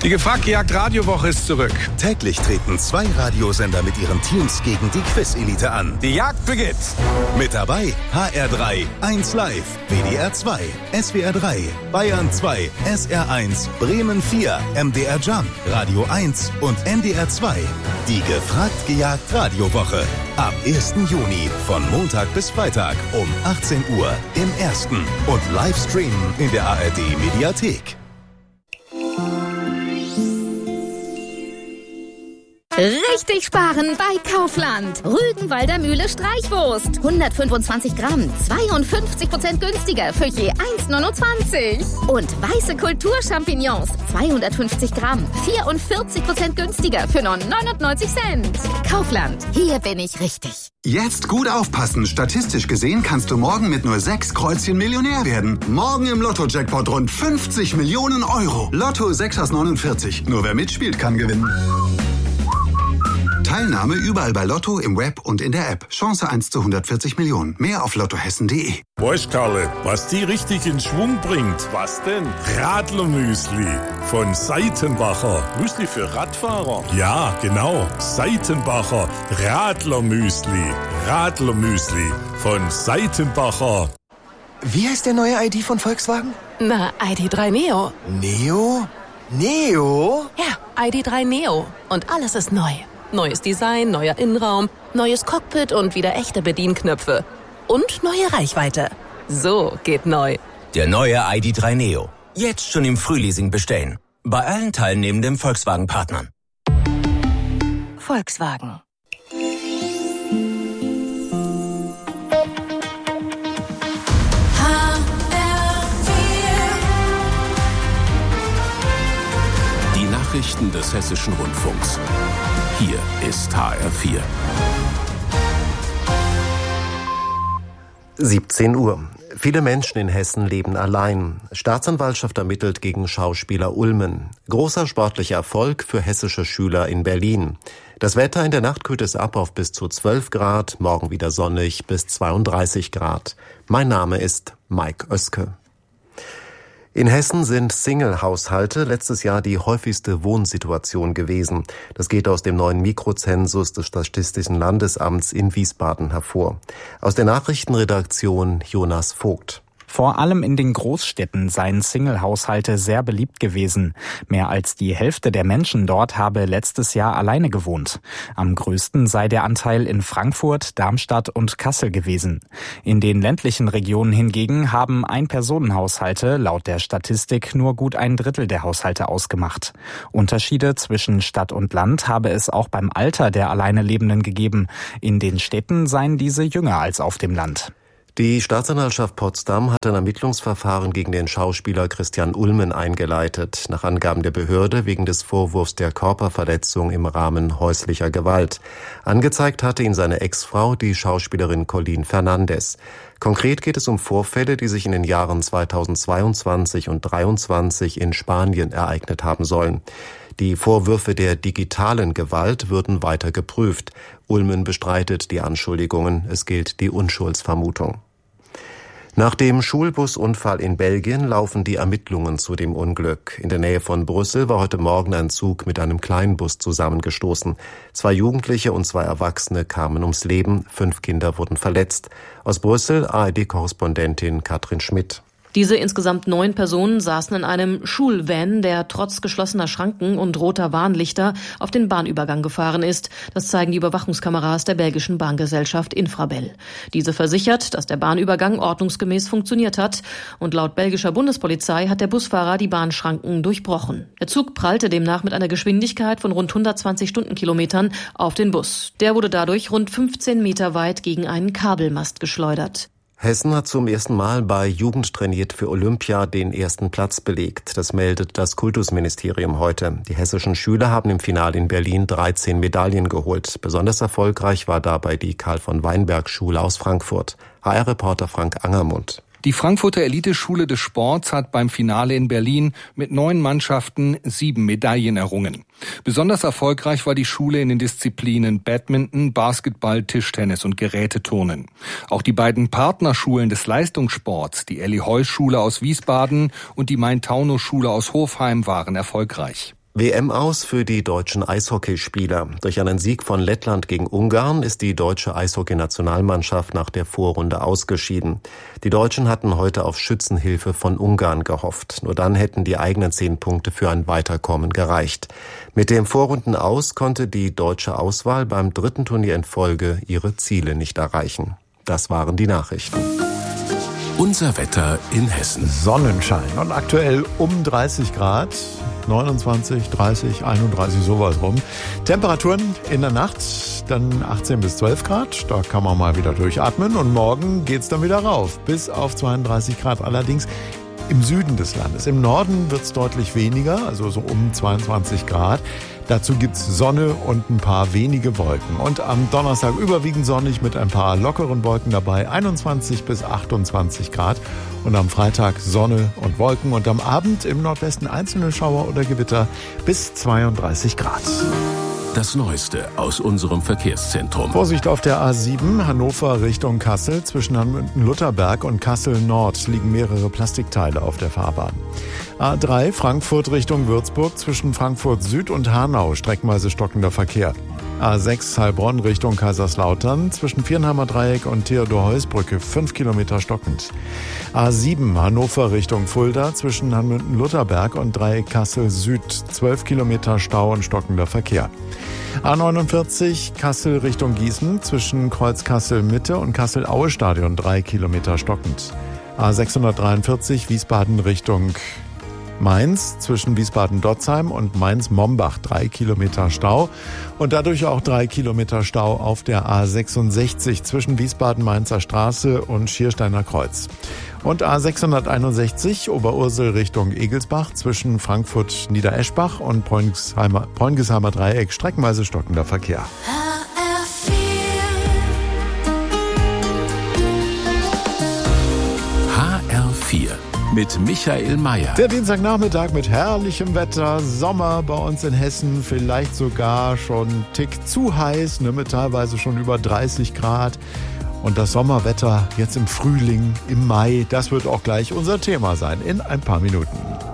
Die Gefragt-Gejagt-Radiowoche ist zurück. Täglich treten 2 Radiosender mit ihren Teams gegen die Quiz-Elite an. Die Jagd beginnt. Mit dabei HR3, 1 Live, WDR 2, SWR 3, Bayern 2, SR 1, Bremen 4, MDR Jump, Radio 1 und NDR 2. Die Gefragt-Gejagt-Radiowoche. Ab 1. Juni von Montag bis Freitag um 18 Uhr im Ersten und Livestreamen in der ARD-Mediathek. Richtig sparen bei Kaufland. Rügenwalder Mühle Streichwurst. 125 Gramm, 52% günstiger für je 1,29. Und weiße Kulturchampignons. 250 Gramm, 44% günstiger für nur 99 Cent. Kaufland, hier bin ich richtig. Jetzt gut aufpassen. Statistisch gesehen kannst du morgen mit nur 6 Kreuzchen Millionär werden. Morgen im Lotto-Jackpot rund 50 Millionen Euro. Lotto 6 aus 49. Nur wer mitspielt, kann gewinnen. Teilnahme überall bei Lotto, im Web und in der App. Chance 1 zu 140 Millionen. Mehr auf lottohessen.de. Weißt Karle, was die richtig in Schwung bringt? Was denn? Radlermüsli von Seitenbacher. Müsli für Radfahrer? Ja, genau. Seitenbacher Radlermüsli. Radlermüsli von Seitenbacher. Wie heißt der neue ID von Volkswagen? Na, ID.3 Neo. Neo? Neo? Ja, ID.3 Neo. Und alles ist neu. Neues Design, neuer Innenraum, neues Cockpit und wieder echte Bedienknöpfe. Und neue Reichweite. So geht neu. Der neue ID.3 Neo. Jetzt schon im Frühleasing bestellen. Bei allen teilnehmenden Volkswagen-Partnern. Volkswagen. Die Nachrichten des Hessischen Rundfunks. Hier ist HR4. 17 Uhr. Viele Menschen in Hessen leben allein. Staatsanwaltschaft ermittelt gegen Schauspieler Ulmen. Großer sportlicher Erfolg für hessische Schüler in Berlin. Das Wetter: in der Nacht kühlt es ab auf bis zu 12 Grad, morgen wieder sonnig bis 32 Grad. Mein Name ist Mike Oeske. In Hessen sind Single-Haushalte letztes Jahr die häufigste Wohnsituation gewesen. Das geht aus dem neuen Mikrozensus des Statistischen Landesamts in Wiesbaden hervor. Aus der Nachrichtenredaktion Jonas Vogt. Vor allem in den Großstädten seien Single-Haushalte sehr beliebt gewesen. Mehr als die Hälfte der Menschen dort habe letztes Jahr alleine gewohnt. Am größten sei der Anteil in Frankfurt, Darmstadt und Kassel gewesen. In den ländlichen Regionen hingegen haben Ein-Personen-Haushalte laut der Statistik nur gut 1/3 der Haushalte ausgemacht. Unterschiede zwischen Stadt und Land habe es auch beim Alter der alleine Lebenden gegeben. In den Städten seien diese jünger als auf dem Land. Die Staatsanwaltschaft Potsdam hat ein Ermittlungsverfahren gegen den Schauspieler Christian Ulmen eingeleitet, nach Angaben der Behörde wegen des Vorwurfs der Körperverletzung im Rahmen häuslicher Gewalt. Angezeigt hatte ihn seine Ex-Frau, die Schauspielerin Colleen Fernandes. Konkret geht es um Vorfälle, die sich in den Jahren 2022 und 2023 in Spanien ereignet haben sollen. Die Vorwürfe der digitalen Gewalt würden weiter geprüft. Ulmen bestreitet die Anschuldigungen. Es gilt die Unschuldsvermutung. Nach dem Schulbusunfall in Belgien laufen die Ermittlungen zu dem Unglück. In der Nähe von Brüssel war heute Morgen ein Zug mit einem Kleinbus zusammengestoßen. 2 Jugendliche und 2 Erwachsene kamen ums Leben. 5 Kinder wurden verletzt. Aus Brüssel ARD-Korrespondentin Katrin Schmidt. Diese insgesamt 9 Personen saßen in einem Schulvan, der trotz geschlossener Schranken und roter Warnlichter auf den Bahnübergang gefahren ist. Das zeigen die Überwachungskameras der belgischen Bahngesellschaft Infrabel. Diese versichert, dass der Bahnübergang ordnungsgemäß funktioniert hat. Und laut belgischer Bundespolizei hat der Busfahrer die Bahnschranken durchbrochen. Der Zug prallte demnach mit einer Geschwindigkeit von rund 120 Stundenkilometern auf den Bus. Der wurde dadurch rund 15 Meter weit gegen einen Kabelmast geschleudert. Hessen hat zum ersten Mal bei Jugend trainiert für Olympia den ersten Platz belegt. Das meldet das Kultusministerium heute. Die hessischen Schüler haben im Finale in Berlin 13 Medaillen geholt. Besonders erfolgreich war dabei die Karl-von-Weinberg-Schule aus Frankfurt. HR-Reporter Frank Angermund. Die Frankfurter Eliteschule des Sports hat beim Finale in Berlin mit 9 Mannschaften 7 Medaillen errungen. Besonders erfolgreich war die Schule in den Disziplinen Badminton, Basketball, Tischtennis und Geräteturnen. Auch die beiden Partnerschulen des Leistungssports, die Elli-Heuss-Schule aus Wiesbaden und die Main-Taunus-Schule aus Hofheim, waren erfolgreich. WM aus für die deutschen Eishockeyspieler. Durch einen Sieg von Lettland gegen Ungarn ist die deutsche Eishockey-Nationalmannschaft nach der Vorrunde ausgeschieden. Die Deutschen hatten heute auf Schützenhilfe von Ungarn gehofft. Nur dann hätten die eigenen 10 Punkte für ein Weiterkommen gereicht. Mit dem Vorrundenaus konnte die deutsche Auswahl beim 3. Turnier in Folge ihre Ziele nicht erreichen. Das waren die Nachrichten. Unser Wetter in Hessen. Sonnenschein und aktuell um 30 Grad. 29, 30, 31, sowas rum. Temperaturen in der Nacht dann 18 bis 12 Grad. Da kann man mal wieder durchatmen. Und morgen geht's dann wieder rauf. Bis auf 32 Grad. Allerdings im Süden des Landes. Im Norden wird's deutlich weniger, also so um 22 Grad. Dazu gibt's Sonne und ein paar wenige Wolken. Und am Donnerstag überwiegend sonnig mit ein paar lockeren Wolken dabei, 21 bis 28 Grad. Und am Freitag Sonne und Wolken und am Abend im Nordwesten einzelne Schauer oder Gewitter bis 32 Grad. Das Neueste aus unserem Verkehrszentrum. Vorsicht auf der A7 Hannover Richtung Kassel. Zwischen Hanmünden-Lutherberg und Kassel Nord liegen mehrere Plastikteile auf der Fahrbahn. A3 Frankfurt Richtung Würzburg. Zwischen Frankfurt Süd und Hanau streckenweise stockender Verkehr. A6 Heilbronn Richtung Kaiserslautern. Zwischen Viernheimer Dreieck und Theodor-Heuss-Brücke 5 Kilometer stockend. A7 Hannover Richtung Fulda. Zwischen Hanmünden-Lutherberg und Dreieck Kassel Süd 12 Kilometer Stau und stockender Verkehr. A49 Kassel Richtung Gießen. Zwischen Kreuz Kassel Mitte und Kassel-Aue-Stadion 3 Kilometer stockend. A643 Wiesbaden Richtung Mainz, zwischen Wiesbaden-Dotzheim und Mainz-Mombach 3 Kilometer Stau und dadurch auch 3 Kilometer Stau auf der A66 zwischen Wiesbaden-Mainzer Straße und Schiersteiner Kreuz. Und A661 Oberursel Richtung Egelsbach zwischen Frankfurt-Niedereschbach und Bräungesheimer Dreieck streckenweise stockender Verkehr. HR4 mit Michael Mayer. Der Dienstagnachmittag mit herrlichem Wetter, Sommer bei uns in Hessen, vielleicht sogar schon einen Tick zu heiß, mit teilweise schon über 30 Grad. Und das Sommerwetter jetzt im Frühling, im Mai, das wird auch gleich unser Thema sein in ein paar Minuten.